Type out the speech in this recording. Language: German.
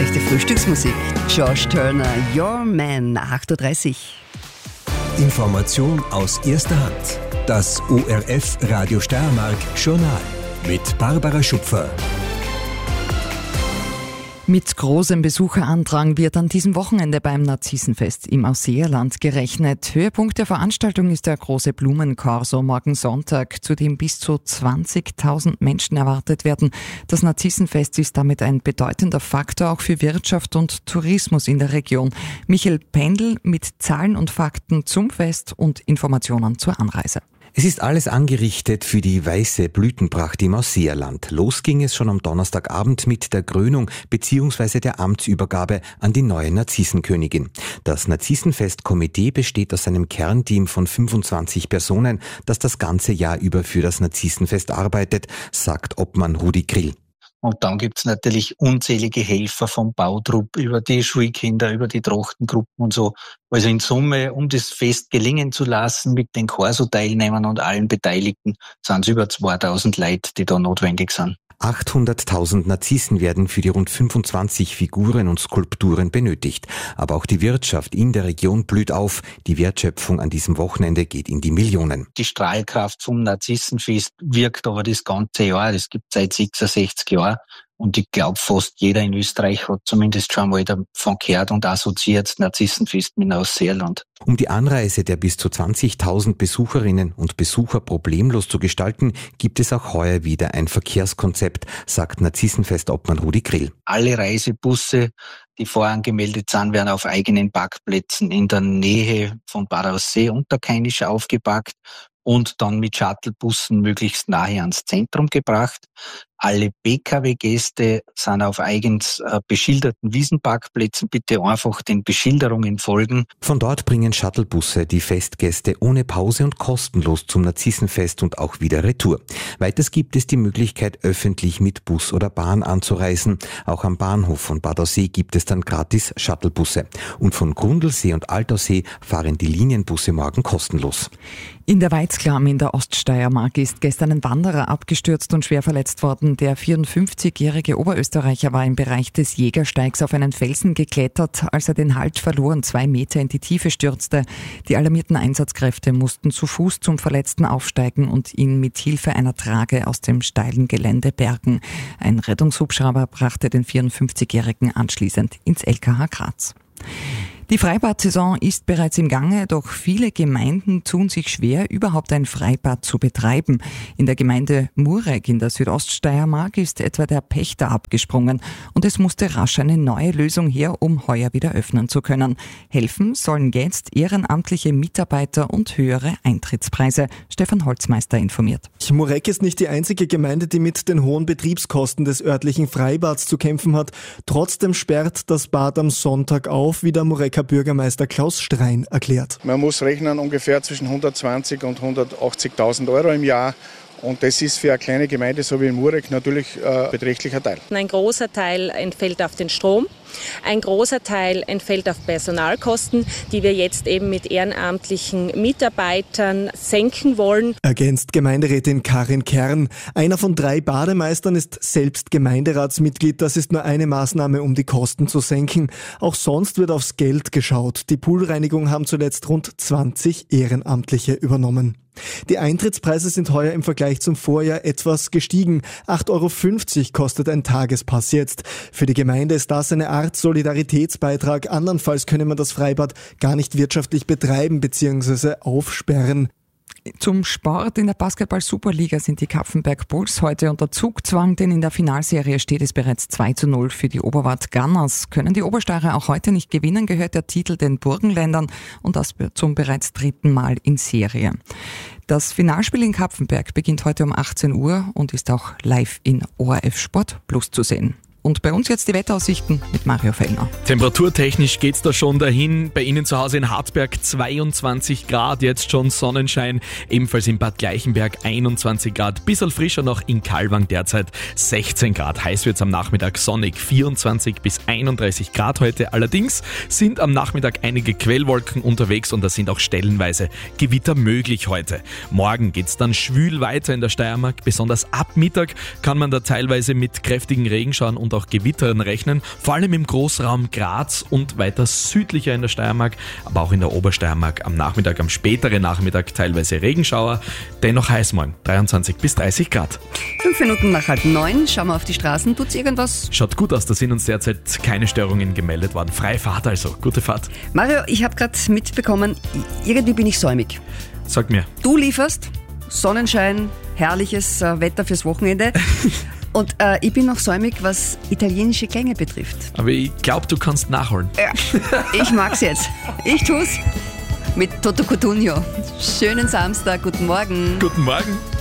Echte Frühstücksmusik. Josh Turner, Your Man, 8.30 Uhr. Information aus erster Hand. Das ORF Radio Steiermark Journal mit Barbara Schupfer. Mit großem Besucherandrang wird an diesem Wochenende beim Narzissenfest im Ausseerland gerechnet. Höhepunkt der Veranstaltung ist der große Blumenkorso morgen Sonntag, zu dem bis zu 20.000 Menschen erwartet werden. Das Narzissenfest ist damit ein bedeutender Faktor auch für Wirtschaft und Tourismus in der Region. Michael Pendl mit Zahlen und Fakten zum Fest und Informationen zur Anreise. Es ist alles angerichtet für die weiße Blütenpracht im Ausseerland. Los ging es schon am Donnerstagabend mit der Krönung bzw. der Amtsübergabe an die neue Narzissenkönigin. Das Narzissenfest-Komitee besteht aus einem Kernteam von 25 Personen, das ganze Jahr über für das Narzissenfest arbeitet, sagt Obmann Rudi Grill. Und dann gibt's natürlich unzählige Helfer vom Bautrupp über die Schulkinder, über die Trachtengruppen und so. Also in Summe, um das Fest gelingen zu lassen mit den Corso-Teilnehmern und allen Beteiligten, sind es über 2000 Leute, die da notwendig sind. 800.000 Narzissen werden für die rund 25 Figuren und Skulpturen benötigt. Aber auch die Wirtschaft in der Region blüht auf. Die Wertschöpfung an diesem Wochenende geht in die Millionen. Die Strahlkraft vom Narzissenfest wirkt aber das ganze Jahr. Das gibt seit 66 Jahren. Und ich glaube, fast jeder in Österreich hat zumindest schon mal davon gehört und assoziiert das Narzissenfest mit Ausseerland. Um die Anreise der bis zu 20.000 Besucherinnen und Besucher problemlos zu gestalten, gibt es auch heuer wieder ein Verkehrskonzept, sagt Narzissenfest-Obmann Rudi Grill. Alle Reisebusse, die vorangemeldet sind, werden auf eigenen Parkplätzen in der Nähe von Bad Aussee Unterkainisch aufgeparkt und dann mit Shuttlebussen möglichst nahe ans Zentrum gebracht. Alle PKW-Gäste sind auf eigens beschilderten Wiesenparkplätzen. Bitte einfach den Beschilderungen folgen. Von dort bringen Shuttlebusse die Festgäste ohne Pause und kostenlos zum Narzissenfest und auch wieder retour. Weiters gibt es die Möglichkeit, öffentlich mit Bus oder Bahn anzureisen. Auch am Bahnhof von Bad Aussee gibt es dann gratis Shuttlebusse. Und von Grundlsee und Altaussee fahren die Linienbusse morgen kostenlos. In der Weizklam in der Oststeiermark ist gestern ein Wanderer abgestürzt und schwer verletzt worden. Der 54-jährige Oberösterreicher war im Bereich des Jägersteigs auf einen Felsen geklettert, als er den Halt verlor und 2 Meter in die Tiefe stürzte. Die alarmierten Einsatzkräfte mussten zu Fuß zum Verletzten aufsteigen und ihn mit Hilfe einer Trage aus dem steilen Gelände bergen. Ein Rettungshubschrauber brachte den 54-jährigen anschließend ins LKH Graz. Die Freibad-Saison ist bereits im Gange, doch viele Gemeinden tun sich schwer, überhaupt ein Freibad zu betreiben. In der Gemeinde Murek in der Südoststeiermark ist etwa der Pächter abgesprungen und es musste rasch eine neue Lösung her, um heuer wieder öffnen zu können. Helfen sollen jetzt ehrenamtliche Mitarbeiter und höhere Eintrittspreise. Stefan Holzmeister informiert. Murek ist nicht die einzige Gemeinde, die mit den hohen Betriebskosten des örtlichen Freibads zu kämpfen hat. Trotzdem sperrt das Bad am Sonntag auf, wie der Mureker Bürgermeister Klaus Strein erklärt. Man muss rechnen ungefähr zwischen 120.000 und 180.000 Euro im Jahr. Und das ist für eine kleine Gemeinde so wie in Murek natürlich ein beträchtlicher Teil. Ein großer Teil entfällt auf den Strom. Ein großer Teil entfällt auf Personalkosten, die wir jetzt eben mit ehrenamtlichen Mitarbeitern senken wollen. Ergänzt Gemeinderätin Karin Kern. Einer von 3 Bademeistern ist selbst Gemeinderatsmitglied. Das ist nur eine Maßnahme, um die Kosten zu senken. Auch sonst wird aufs Geld geschaut. Die Poolreinigung haben zuletzt rund 20 Ehrenamtliche übernommen. Die Eintrittspreise sind heuer im Vergleich zum Vorjahr etwas gestiegen. 8,50 € kostet ein Tagespass jetzt. Für die Gemeinde ist das eine Art Solidaritätsbeitrag. Andernfalls könne man das Freibad gar nicht wirtschaftlich betreiben bzw. aufsperren. Zum Sport. In der Basketball-Superliga sind die Kapfenberg Bulls heute unter Zugzwang, denn in der Finalserie steht es bereits 2:0 für die Oberwart Gunners. Können die Obersteirer auch heute nicht gewinnen, gehört der Titel den Burgenländern und das zum bereits 3. Mal in Serie. Das Finalspiel in Kapfenberg beginnt heute um 18 Uhr und ist auch live in ORF Sport Plus zu sehen. Und bei uns jetzt die Wetteraussichten mit Mario Fellner. Temperaturtechnisch geht's da schon dahin. Bei Ihnen zu Hause in Hartberg 22 Grad, jetzt schon Sonnenschein. Ebenfalls in Bad Gleichenberg 21 Grad. Bissl frischer noch in Kalwang derzeit 16 Grad. Heiß wird's am Nachmittag, sonnig 24 bis 31 Grad heute. Allerdings sind am Nachmittag einige Quellwolken unterwegs und da sind auch stellenweise Gewitter möglich heute. Morgen geht's dann schwül weiter in der Steiermark. Besonders ab Mittag kann man da teilweise mit kräftigen Regenschauen und auch Gewittern rechnen, vor allem im Großraum Graz und weiter südlicher in der Steiermark, aber auch in der Obersteiermark am Nachmittag, am späteren Nachmittag teilweise Regenschauer. Dennoch heiß morgen, 23 bis 30 Grad. 5 Minuten nach 8:30, schauen wir auf die Straßen, tut's irgendwas? Schaut gut aus, da sind uns derzeit keine Störungen gemeldet worden. Freie Fahrt also, gute Fahrt. Mario, ich habe gerade mitbekommen, irgendwie bin ich säumig. Sag mir. Du lieferst Sonnenschein, herrliches Wetter fürs Wochenende. Und ich bin noch säumig, was italienische Klänge betrifft. Aber ich glaube, du kannst nachholen. Ja, ich mag's jetzt. Ich tu's mit Toto Cutugno. Schönen Samstag, guten Morgen. Guten Morgen.